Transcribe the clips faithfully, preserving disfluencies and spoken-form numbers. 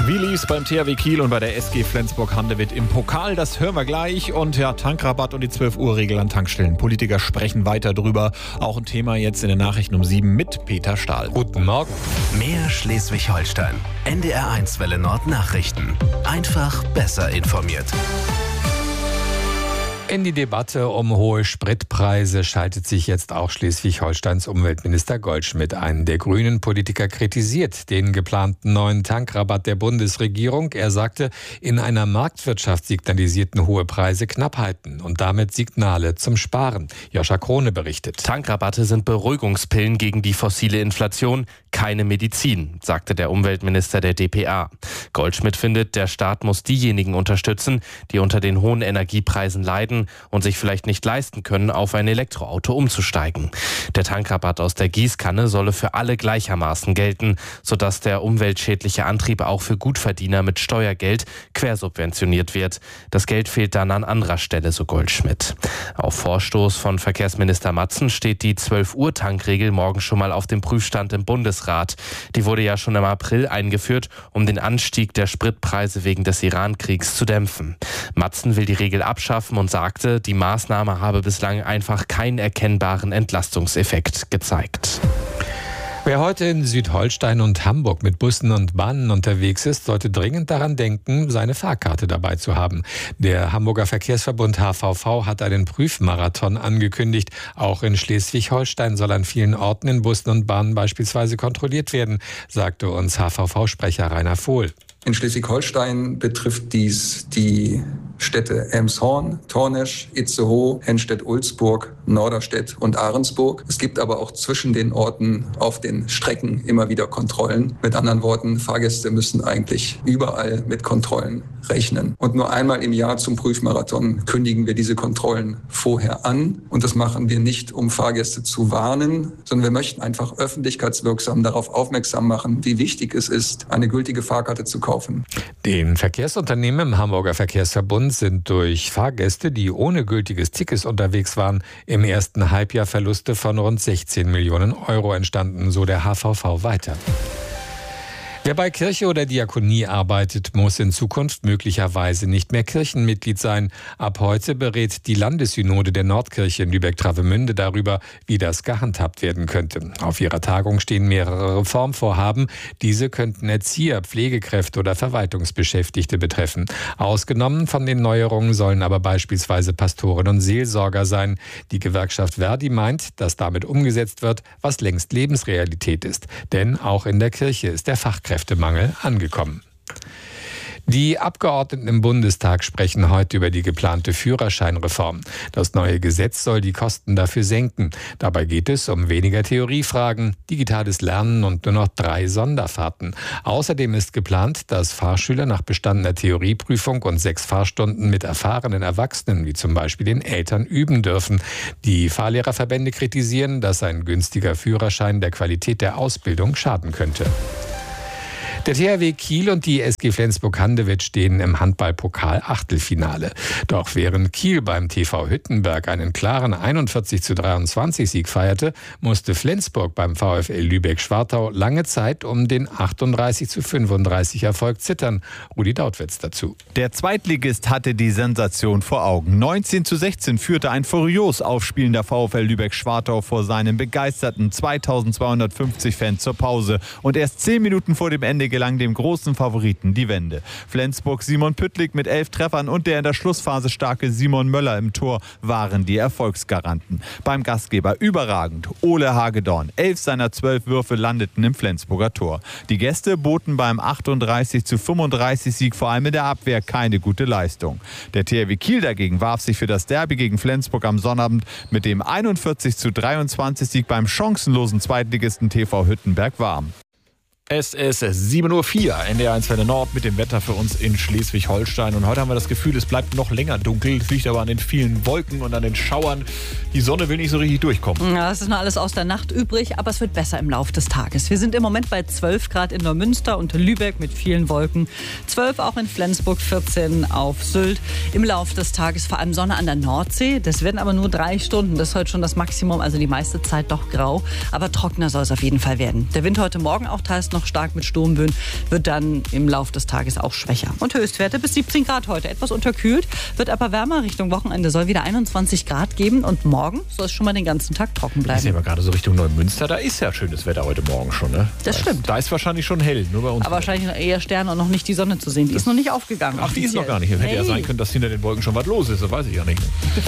Wie lief's beim T H W Kiel und bei der S G Flensburg-Handewitt im Pokal? Das hören wir gleich. Und ja, Tankrabatt und die zwölf Uhr Regel an Tankstellen. Politiker sprechen weiter drüber. Auch ein Thema jetzt in den Nachrichten um sieben mit Peter Stahl. Guten Morgen. Mehr Schleswig-Holstein. N D R eins Welle Nord Nachrichten. Einfach besser informiert. In die Debatte um hohe Spritpreise schaltet sich jetzt auch Schleswig-Holsteins Umweltminister Goldschmidt ein. Der Grünen-Politiker kritisiert den geplanten neuen Tankrabatt der Bundesregierung. Er sagte, in einer Marktwirtschaft signalisierten hohe Preise Knappheiten und damit Signale zum Sparen. Joscha Krone berichtet. Tankrabatte sind Beruhigungspillen gegen die fossile Inflation, keine Medizin, sagte der Umweltminister der D P A. Goldschmidt findet, der Staat muss diejenigen unterstützen, die unter den hohen Energiepreisen leiden und sich vielleicht nicht leisten können, auf ein Elektroauto umzusteigen. Der Tankrabatt aus der Gießkanne solle für alle gleichermaßen gelten, sodass der umweltschädliche Antrieb auch für Gutverdiener mit Steuergeld quersubventioniert wird. Das Geld fehlt dann an anderer Stelle, so Goldschmidt. Auf Vorstoß von Verkehrsminister Matzen steht die zwölf Uhr Tankregel morgen schon mal auf dem Prüfstand im Bundesrat. Die wurde ja schon im April eingeführt, um den Anstieg der Spritpreise wegen des Iran-Kriegs zu dämpfen. Matzen will die Regel abschaffen und sagte, die Maßnahme habe bislang einfach keinen erkennbaren Entlastungseffekt gezeigt. Wer heute in Südholstein und Hamburg mit Bussen und Bahnen unterwegs ist, sollte dringend daran denken, seine Fahrkarte dabei zu haben. Der Hamburger Verkehrsverbund H V V hat einen Prüfmarathon angekündigt. Auch in Schleswig-Holstein soll an vielen Orten in Bussen und Bahnen beispielsweise kontrolliert werden, sagte uns H V V-Sprecher Rainer Vohl. In Schleswig-Holstein betrifft dies die Städte Elmshorn, Tornesch, Itzehoe, Henstedt-Ulzburg, Norderstedt und Ahrensburg. Es gibt aber auch zwischen den Orten auf den Strecken immer wieder Kontrollen. Mit anderen Worten, Fahrgäste müssen eigentlich überall mit Kontrollen rechnen. Und nur einmal im Jahr zum Prüfmarathon kündigen wir diese Kontrollen vorher an. Und das machen wir nicht, um Fahrgäste zu warnen, sondern wir möchten einfach öffentlichkeitswirksam darauf aufmerksam machen, wie wichtig es ist, eine gültige Fahrkarte zu kaufen. Den Verkehrsunternehmen im Hamburger Verkehrsverbund sind durch Fahrgäste, die ohne gültiges Ticket unterwegs waren, im ersten Halbjahr Verluste von rund sechzehn Millionen Euro entstanden, so der H V V weiter. Wer bei Kirche oder Diakonie arbeitet, muss in Zukunft möglicherweise nicht mehr Kirchenmitglied sein. Ab heute berät die Landessynode der Nordkirche in Lübeck-Travemünde darüber, wie das gehandhabt werden könnte. Auf ihrer Tagung stehen mehrere Reformvorhaben. Diese könnten Erzieher, Pflegekräfte oder Verwaltungsbeschäftigte betreffen. Ausgenommen von den Neuerungen sollen aber beispielsweise Pastoren und Seelsorger sein. Die Gewerkschaft Verdi meint, dass damit umgesetzt wird, was längst Lebensrealität ist. Denn auch in der Kirche ist der Fachkräftemangel Kräftemangel angekommen. Die Abgeordneten im Bundestag sprechen heute über die geplante Führerscheinreform. Das neue Gesetz soll die Kosten dafür senken. Dabei geht es um weniger Theoriefragen, digitales Lernen und nur noch drei Sonderfahrten. Außerdem ist geplant, dass Fahrschüler nach bestandener Theorieprüfung und sechs Fahrstunden mit erfahrenen Erwachsenen, wie zum Beispiel den Eltern, üben dürfen. Die Fahrlehrerverbände kritisieren, dass ein günstiger Führerschein der Qualität der Ausbildung schaden könnte. Der T H W Kiel und die S G Flensburg-Handewitt stehen im Handball-Pokal-Achtelfinale. Doch während Kiel beim T V Hüttenberg einen klaren einundvierzig zu dreiundzwanzig Sieg feierte, musste Flensburg beim VfL Lübeck-Schwartau lange Zeit um den achtunddreißig zu fünfunddreißig Erfolg zittern. Rudi Dautwitz dazu. Der Zweitligist hatte die Sensation vor Augen. neunzehn zu sechzehn führte ein furios aufspielender VfL Lübeck-Schwartau vor seinen begeisterten zweitausendzweihundertfünfzig Fans zur Pause. Und erst zehn Minuten vor dem Ende gelang dem großen Favoriten die Wende. Flensburg Simon Püttlik mit elf Treffern und der in der Schlussphase starke Simon Möller im Tor waren die Erfolgsgaranten. Beim Gastgeber überragend. Ole Hagedorn. Elf seiner zwölf Würfe landeten im Flensburger Tor. Die Gäste boten beim achtunddreißig zu fünfunddreißig Sieg vor allem in der Abwehr keine gute Leistung. Der T H W Kiel dagegen warf sich für das Derby gegen Flensburg am Sonnabend mit dem einundvierzig zu dreiundzwanzig Sieg beim chancenlosen Zweitligisten T V Hüttenberg warm. Es ist sieben Uhr vier, N D R eins Welle Nord mit dem Wetter für uns in Schleswig-Holstein. Und heute haben wir das Gefühl, es bleibt noch länger dunkel. Es liegt aber an den vielen Wolken und an den Schauern. Die Sonne will nicht so richtig durchkommen. Ja, es ist noch alles aus der Nacht übrig, aber es wird besser im Laufe des Tages. Wir sind im Moment bei zwölf Grad in Neumünster und Lübeck mit vielen Wolken. zwölf auch in Flensburg, vierzehn auf Sylt. Im Laufe des Tages vor allem Sonne an der Nordsee. Das werden aber nur drei Stunden. Das ist heute schon das Maximum, also die meiste Zeit doch grau. Aber trockener soll es auf jeden Fall werden. Der Wind heute Morgen auch teils noch stark mit Sturmböen, wird dann im Lauf des Tages auch schwächer. Und Höchstwerte bis siebzehn Grad heute. Etwas unterkühlt, wird aber wärmer Richtung Wochenende. Soll wieder einundzwanzig Grad geben und morgen soll es schon mal den ganzen Tag trocken bleiben. Ich sehe aber gerade so Richtung Neumünster, da ist ja schönes Wetter heute Morgen schon. Ne? Das da stimmt. Ist, da ist wahrscheinlich schon hell, nur bei uns. Aber wahrscheinlich noch eher Sterne und noch nicht die Sonne zu sehen. Die ist noch nicht aufgegangen. Ach, die ist noch gar nicht. Hätte hey. ja sein können, dass hinter den Wolken schon was los ist. Das weiß ich ja nicht.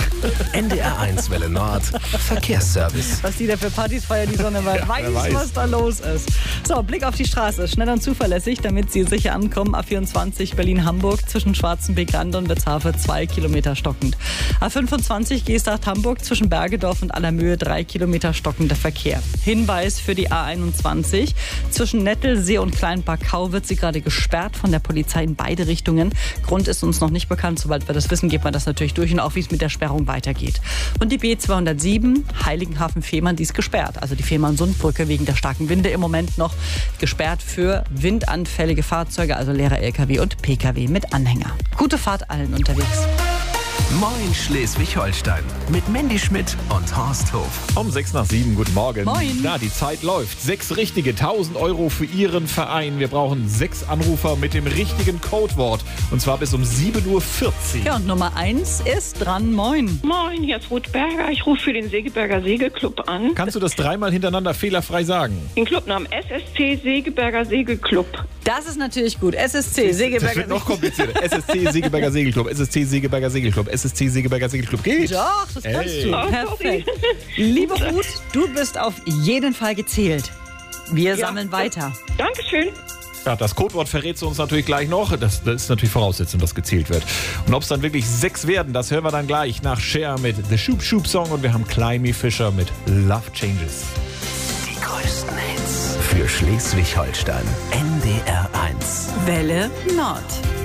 N D R eins Welle Nord, Verkehrsservice. Was die da für Partys feiern, die Sonne, weil Ja, weiß, wer weiß. was da los ist. So, Blick auf die Straße. Schnell und zuverlässig, damit Sie sicher ankommen. A vierundzwanzig Berlin-Hamburg zwischen Schwarzenbeek-Rande und Witzhafe zwei Kilometer stockend. A fünfundzwanzig Geesthacht-Hamburg zwischen Bergedorf und Allermöhe drei Kilometer stockender Verkehr. Hinweis für die A einundzwanzig. Zwischen Nettelsee und Kleinbachau wird sie gerade gesperrt von der Polizei in beide Richtungen. Grund ist uns noch nicht bekannt. Sobald wir das wissen, geht man das natürlich durch und auch, wie es mit der Sperrung weitergeht. Und die B zweihundertsieben Heiligenhafen-Fehmarn, die ist gesperrt. Also die Fehmarn-Sundbrücke wegen der starken Winde im Moment noch gesperrt für windanfällige Fahrzeuge, also leere L K W und P K W mit Anhänger. Gute Fahrt allen unterwegs. Moin Schleswig-Holstein mit Mandy Schmidt und Horst Hof. Um sechs nach sieben, guten Morgen. Moin. Na, die Zeit läuft. Sechs richtige, tausend Euro für Ihren Verein. Wir brauchen sechs Anrufer mit dem richtigen Codewort. Und zwar bis um sieben Uhr vierzig. Ja, und Nummer eins ist dran. Moin. Moin, hier ist Ruth Berger. Ich rufe für den Segeberger Segelclub an. Kannst du das dreimal hintereinander fehlerfrei sagen? Den Clubnamen S S C Segeberger Segelclub. Das ist natürlich gut. S S C, Das Segeberger wird noch komplizierter. S S C Segeberger Segelclub. S S C Segeberger Segelclub. S S C Segeberger Segelclub. Geht? Doch, das kannst Ey. du. Oh, sorry. Perfekt. Liebe Ruth, du bist auf jeden Fall gezählt. Wir Ja. sammeln weiter. Dankeschön. Ja, das Codewort verrätst du uns natürlich gleich noch. Das, das ist natürlich Voraussetzung, dass gezählt wird. Und ob es dann wirklich sechs werden, das hören wir dann gleich nach Cher mit The Shoop Shoop Song und wir haben Climby Fisher mit Love Changes. Die größten Hits für Schleswig-Holstein. N D R eins. Welle Nord.